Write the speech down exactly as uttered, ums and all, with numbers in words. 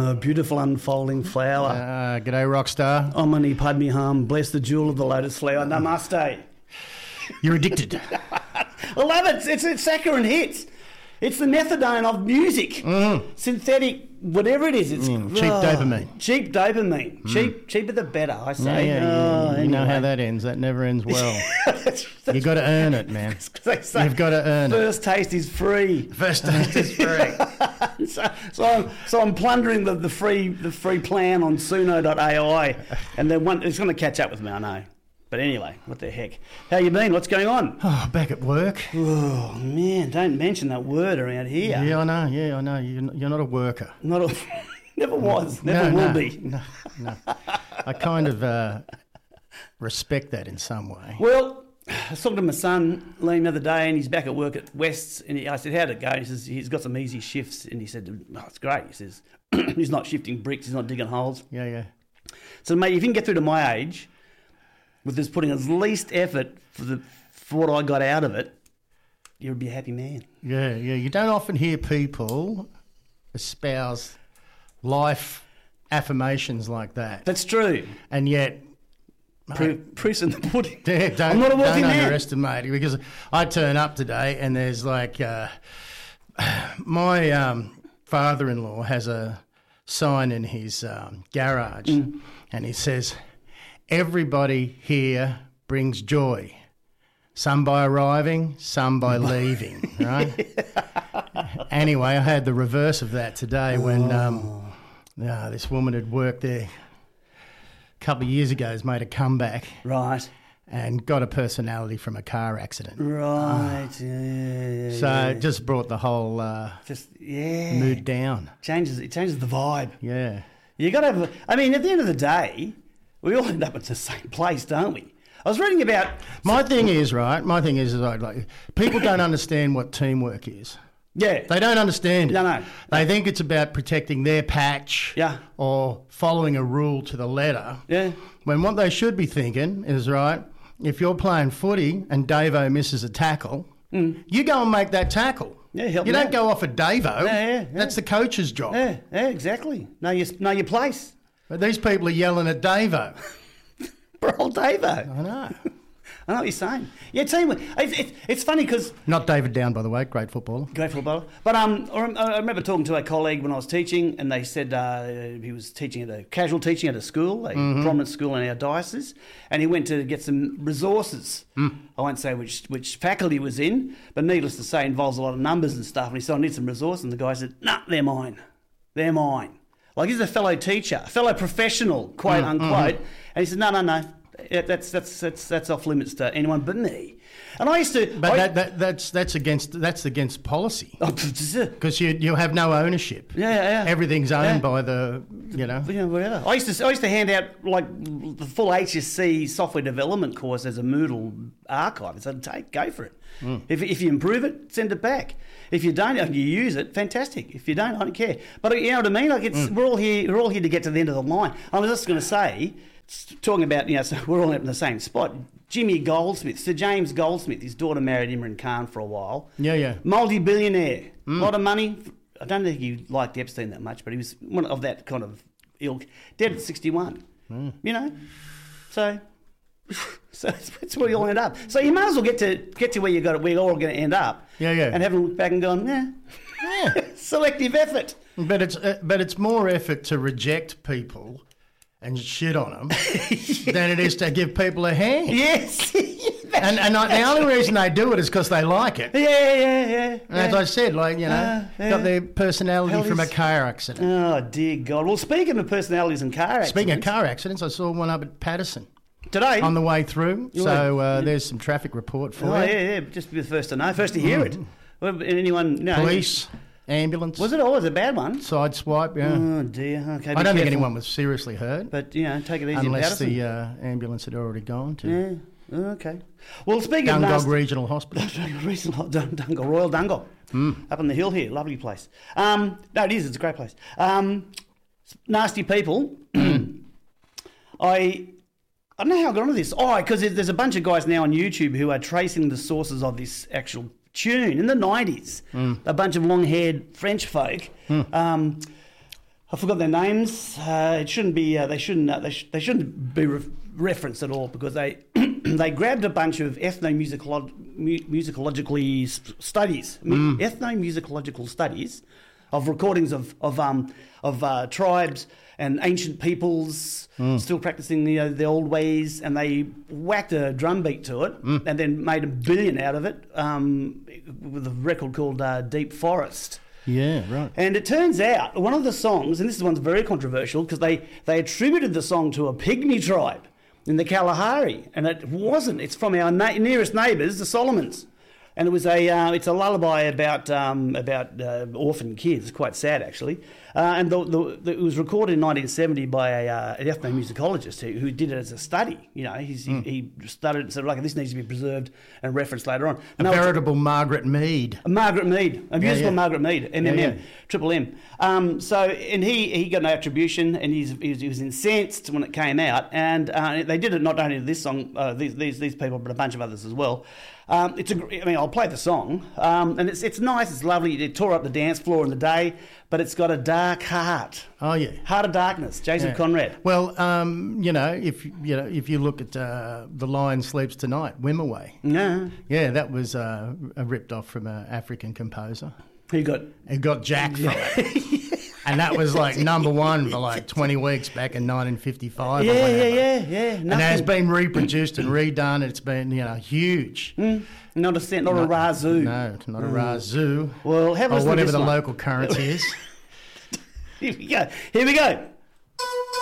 A beautiful unfolding flower. Uh, g'day, Rockstar. Om mani padme hum, bless the jewel of the lotus flower. Namaste. You're addicted. I love it. It's, it's saccharine hits. It's the methadone of music. Mm. Synthetic, whatever it is. It's Mm, cheap dopamine. Cheap dopamine. Mm. Cheap, cheaper the better, I say. Yeah, yeah, oh, you, you know anyway. how that ends. That never ends well. that's, that's, You've got to earn it, man. they say You've got to earn it. First taste is free. First taste is free. so, so, I'm, so I'm plundering the, the free the free plan on Suno dot A I, and then one, it's going to catch up with me, I know. But anyway, what the heck? How you been? What's going on? Oh, back at work. Oh, man, don't mention that word around here. Yeah, I know. Yeah, I know. You're not, you're not a worker. Not a, never was, never no, will no, be. No, no. I kind of uh, respect that in some way. Well, I was talking to my son, Liam, the other day, and he's back at work at West's, and he, I said, how'd it go? He says, he's got some easy shifts, and he said, oh, it's great. He says, he's not shifting bricks, he's not digging holes. Yeah, yeah. So, mate, if you can get through to my age, with this putting as least effort for the for what I got out of it, you'd be a happy man. Yeah, yeah. You don't often hear people espouse life affirmations like that. That's true. And yet... Pro- Proof's in the pudding. Yeah, don't, I'm not a wealthy don't man. underestimate it, because I turn up today and there's like... Uh, my um, father-in-law has a sign in his um, garage mm. and he says... Everybody here brings joy. Some by arriving, some by leaving, right? Anyway, I had the reverse of that today when um, uh, this woman had worked there a couple of years ago, has made a comeback. Right. And got a personality from a car accident. Right, uh, yeah, yeah, So yeah. it just brought the whole uh, just yeah mood down. Changes It changes the vibe. Yeah. You got to have, a, I mean, at the end of the day, we all end up at the same place, don't we? I was reading about... My thing is, right, my thing is, is like, like people don't understand what teamwork is. Yeah. They don't understand it. No, no. They think it's about protecting their patch yeah. or following a rule to the letter. Yeah. When what they should be thinking is, right, if you're playing footy and Davo misses a tackle, mm. you go and make that tackle. Yeah, help You me don't out. go off at Davo. Yeah, yeah, yeah. That's the coach's job. Yeah, yeah, exactly. Know your, know your place. But these people are yelling at Davo. Poor old Davo. I know. I know what you're saying. Yeah, teamwork. It's, it's, it's funny because... Not David Down, by the way, great footballer. Great footballer. But um, I rem- I remember talking to a colleague when I was teaching, and they said uh, he was teaching at a casual teaching at a school, a mm-hmm. prominent school in our diocese, and he went to get some resources. Mm. I won't say which which faculty was in, but needless to say, involves a lot of numbers and stuff. And he said, I need some resources. And the guy said, nah, they're mine. They're mine. Like, he's a fellow teacher, a fellow professional, quote, mm, unquote. Mm-hmm. And he said, no, no, no. That's that's that's that's off limits to anyone but me. And I used to, but I, that, that that's that's against that's against policy because oh, you you have no ownership. Yeah, yeah. Everything's owned yeah. by the you know. Yeah, whatever. I used to I used to hand out like the full H S C software development course as a Moodle archive. I said, take go for it. Mm. If if you improve it, send it back. If you don't, and you use it, fantastic. If you don't, I don't care. But you know what I mean? Like it's mm. we're all here. We're all here to get to the end of the line. I was just going to say. Talking about, you know, so we're all in the same spot. Jimmy Goldsmith, Sir James Goldsmith, his daughter married Imran Khan for a while. Yeah, yeah. Multi-billionaire, a mm. lot of money. I don't think he liked Epstein that much, but he was one of that kind of ilk. Dead at sixty-one, mm. you know. So, so that's where you all end up. So you might as well get to get to where you got it. We're all going to end up. Yeah, yeah. And haven't looked back and gone, yeah, yeah. Selective effort. But it's uh, but it's more effort to reject people and shit on them yeah. than it is to give people a hand. Yes. and and I, the only reason they do it is because they like it. Yeah, yeah, yeah. And yeah. as I said, like, you know, uh, yeah. got their personality Hell from is... a car accident. Oh, dear God. Well, speaking of personalities and car accidents... Speaking of car accidents, I saw one up at Patterson. Today? On the way through. You so uh, yeah. there's some traffic report for oh, you. yeah, yeah. Just be the first to know, first to hear mm. it. Well, anyone... No, Police... Ambulance. Was it? Oh, was it a bad one? Side swipe, yeah. Oh, dear. Okay, I don't careful. think anyone was seriously hurt. But, you know, take it easy. Unless the uh, ambulance had already gone to... Yeah. Oh, okay. Well, speaking Dungog of... Dungog Regional Hospital. Regional, Dungog, Royal Dungog. Mm. Up on the hill here. Lovely place. Um, no, it is. It's a great place. Um, nasty people. I... I don't know how I got onto this. Oh, because there's a bunch of guys now on YouTube who are tracing the sources of this actual tune in the nineties. Mm. A bunch of long-haired French folk. Mm. Um, I forgot their names. Uh, it shouldn't be. Uh, they shouldn't. Uh, they, sh- they shouldn't be re- referenced at all because they they grabbed a bunch of ethnomusicolo- mu- musicologically st- studies, mm. ethnomusicological studies of recordings of of um of uh, tribes and ancient peoples mm. still practicing the uh, the old ways, and they whacked a drum beat to it mm. and then made a billion out of it um, with a record called uh, Deep Forest. Yeah, right. And it turns out one of the songs, and this one's very controversial because they, they attributed the song to a pygmy tribe in the Kalahari, and it wasn't. It's from our na- nearest neighbours, the Solomons, and it was a uh, it's a lullaby about um, about uh, orphan kids. Quite sad, actually. Uh, and the, the, the, it was recorded in nineteen seventy by a, uh, an ethnomusicologist who, who did it as a study. You know, he's, mm. he, he studied it and said, like, this needs to be preserved and referenced later on. A no, veritable Margaret Mead. A Margaret Mead, a beautiful yeah, yeah. Margaret Mead, M M M, yeah, yeah. Triple M. Um, so, and he, he got no attribution, and he's, he, was, he was incensed when it came out. And uh, they did it not only to this song, uh, these, these these people, but a bunch of others as well. Um, it's a, I mean, I'll play the song, um, and it's it's nice, it's lovely. It tore up the dance floor in the day, but it's got a dark heart. Oh yeah, Heart of Darkness, Jason yeah. Conrad. Well, um, you know, if you know, if you look at uh, The Lion Sleeps Tonight, Wimoweh. Yeah, yeah, that was uh, a ripped off from an African composer. Who got? Who got Jack from it. And that was like number one for like twenty weeks back in nineteen fifty-five. Yeah, or whatever. yeah, yeah, yeah. And it has been reproduced and redone. It's been, you know, huge. Mm. Not a cent, not, not a razoo. No, not a razoo. Well, have a or listen whatever to this the one. local currency is. Here we go. Here we go.